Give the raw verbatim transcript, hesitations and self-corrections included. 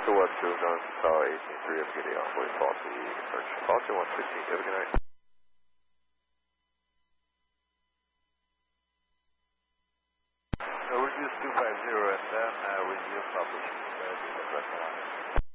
two one two, North Tower eighteen three, have a good day on board, policy, approach, policy one sixteen, have a good night. So reduce two five zero and then uh, resume publishing. Uh,